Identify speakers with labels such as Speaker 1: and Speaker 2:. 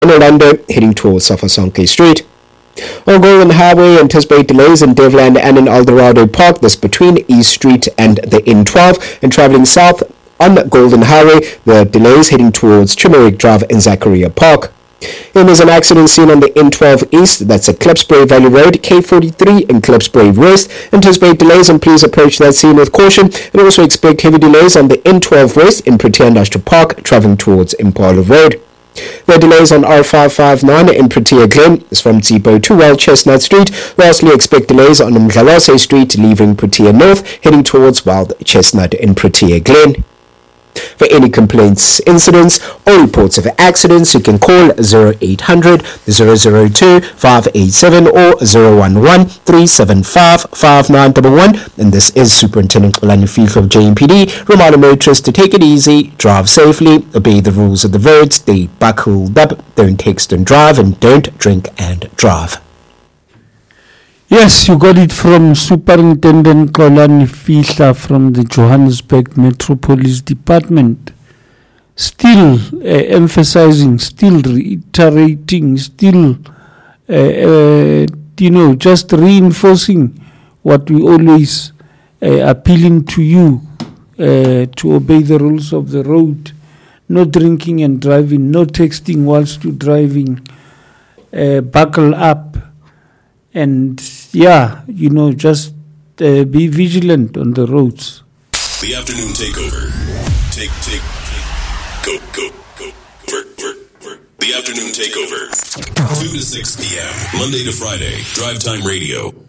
Speaker 1: in Orlando, heading towards Safasonke Street. On Golden Highway, anticipate delays in Devland and in Eldorado Park, this between East Street and the N12, and traveling south on Golden Highway, the delays heading towards Chimerick Drive and Zachariah Park. And there's an accident seen on the N12 East, that's at Klipspruit Valley Road, K43 and Klipspruit West. Anticipate delays and please approach that scene with caution. And also expect heavy delays on the N12 West in Protea Industrial Park, traveling towards Impala Road. There are delays on R559 in Protea Glen, is from Tsipo to Wild Chestnut Street. Lastly, expect delays on Mdlalase Street, leaving Protea North, heading towards Wild Chestnut in Protea Glen. For any complaints, incidents, or reports of accidents, you can call 0800 002 587 or 011 375 5911. And this is Superintendent Xolani Fihlo of JMPD, reminding motorists to take it easy, drive safely, obey the rules of the road, stay buckled up, don't text and drive, and don't drink and drive.
Speaker 2: Yes, you got it from Superintendent Xolani Fihlo from the Johannesburg Metropolis Department. Still emphasizing, still reiterating, still, just reinforcing what we always appealing to you to obey the rules of the road. No drinking and driving, no texting whilst you're driving, buckle up. And just be vigilant on the roads.
Speaker 3: The afternoon takeover. The afternoon takeover. 2 to 6 p.m. Monday to Friday. Drive Time Radio.